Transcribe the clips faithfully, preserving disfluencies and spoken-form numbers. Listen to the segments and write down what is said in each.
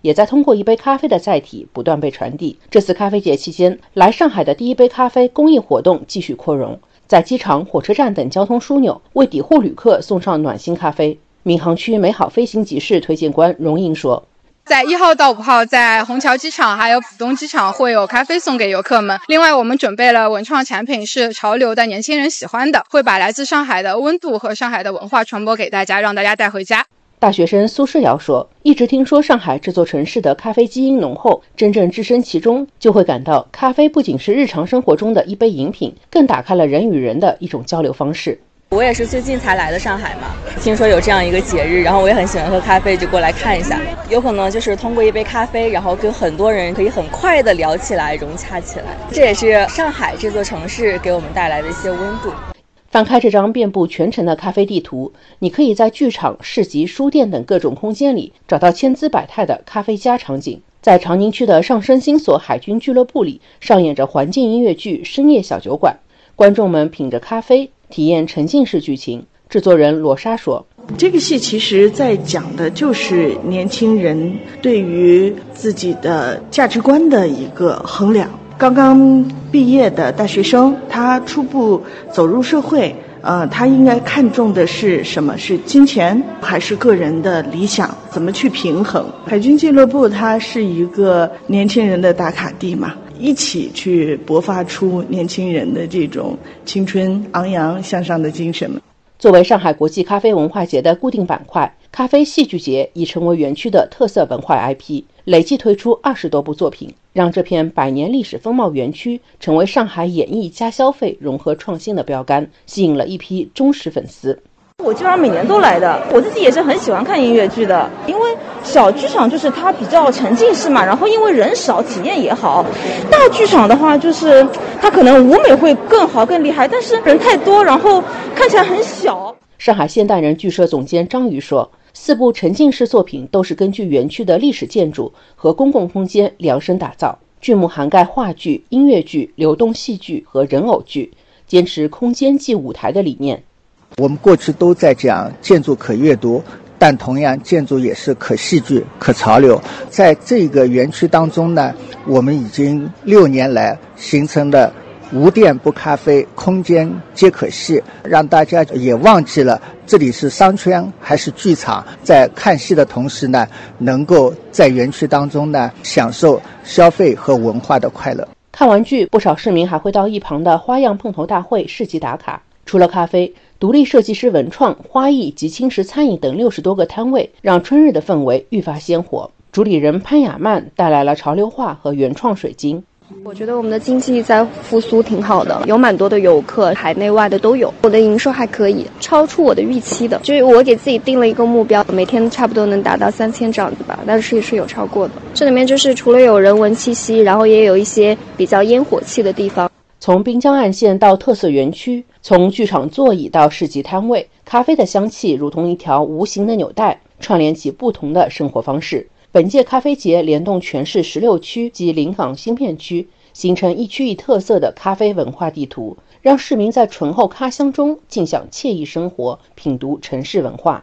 也在通过一杯咖啡的载体不断被传递。这次咖啡节期间，来上海的第一杯咖啡公益活动继续扩容，在机场、火车站等交通枢纽为抵沪旅客送上暖心咖啡。闵行区美好飞行集市推荐官荣莹说， 在一号到五号，在虹桥机场还有浦东机场会有咖啡送给游客们。另外，我们准备了文创产品，是潮流的年轻人喜欢的，会把来自上海的温度和上海的文化传播给大家，让大家带回家。 大学生苏诗瑶说，一直听说上海这座城市的咖啡基因浓厚，真正置身其中，就会感到咖啡不仅是日常生活中的一杯饮品，更打开了人与人的一种交流方式。 我也是最近才来的上海嘛，听说有这样一个节日，然后我也很喜欢喝咖啡，就过来看一下。有可能就是通过一杯咖啡，然后跟很多人可以很快的聊起来，融洽起来。这也是上海这座城市给我们带来的一些温度。 翻开这张遍布全城的咖啡地图，你可以在剧场、市集、书店等各种空间里找到千姿百态的咖啡家场景。在长宁区的上升星所海军俱乐部里，上演着环境音乐剧《深夜小酒馆》，观众们品着咖啡，体验沉浸式剧情。制作人罗莎说， 这个戏其实在讲的就是年轻人对于自己的价值观的一个衡量。刚刚毕业的大学生，他初步走入社会，呃，他应该看重的是什么？是金钱还是个人的理想？怎么去平衡？海军俱乐部它是一个年轻人的打卡地嘛，一起去勃发出年轻人的这种青春昂扬向上的精神。 作为上海国际咖啡文化节的固定板块，咖啡戏剧节已成为园区的特色文化 I P， 累计推出二十多部作品，让这片百年历史风貌园区成为上海演艺加消费融合创新的标杆，吸引了一批忠实粉丝。 我基本上每年都来的，我自己也是很喜欢看音乐剧的，因为小剧场就是它比较沉浸式嘛，然后因为人少体验也好。大剧场的话就是它可能舞美会更好更厉害，但是人太多，然后看起来很小。 上海现代人剧社总监张瑜说，四部沉浸式作品都是根据园区的历史建筑和公共空间量身打造，剧目涵盖话剧、音乐剧、流动戏剧和人偶剧，坚持空间即舞台的理念。 我们过去都在讲建筑可阅读，但同样建筑也是可戏剧、可潮流。在这个园区当中呢，我们已经六年来形成了无店不咖啡，空间皆可戏，让大家也忘记了这里是商圈还是剧场，在看戏的同时呢，能够在园区当中呢享受消费和文化的快乐。 看完剧，不少市民还会到一旁的花样碰头大会市集打卡。除了咖啡，独立设计师文创、花艺及轻食餐饮等六十多个摊位，让春日的氛围愈发鲜活。主理人潘雅曼带来了潮流画和原创水晶。 我觉得我们的经济在复苏挺好的，有蛮多的游客，海内外的都有。我的营收还可以，超出我的预期的。就是我给自己定了一个目标，每天差不多能达到三千这样子吧，但是也是有超过的。这里面就是除了有人文气息，然后也有一些比较烟火气的地方。 从滨江岸线到特色园区，从剧场座椅到市集摊位，咖啡的香气如同一条无形的纽带，串联起不同的生活方式。本届咖啡节联动全市十六区及临港新片区，形成一区一特色的咖啡文化地图，让市民在醇厚咖香中尽享惬意生活，品读城市文化。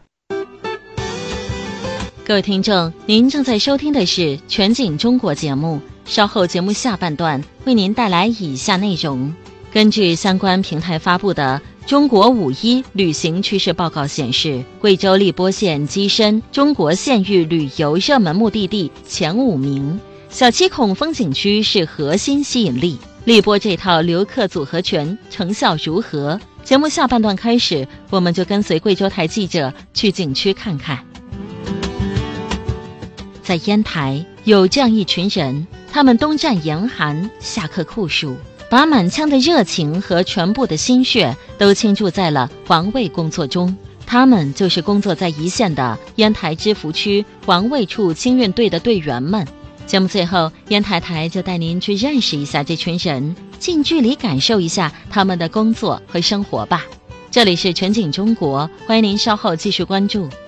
各位听众，您正在收听的是全景中国节目，稍后节目下半段为您带来以下内容。根据相关平台发布的中国五一旅行趋势报告显示，贵州荔波县跻身中国县域旅游热门目的地前五名，小七孔风景区是核心吸引力。荔波这套游客组合拳成效如何？节目下半段开始，我们就跟随贵州台记者去景区看看。在烟台有这样一群人，他们冬战严寒，夏刻酷暑，把满腔的热情和全部的心血都倾注在了环卫工作中。他们就是工作在一线的烟台芝罘区环卫处清运队的队员们。节目最后，烟台台就带您去认识一下这群人，近距离感受一下他们的工作和生活吧。这里是全景中国，欢迎您稍后继续关注。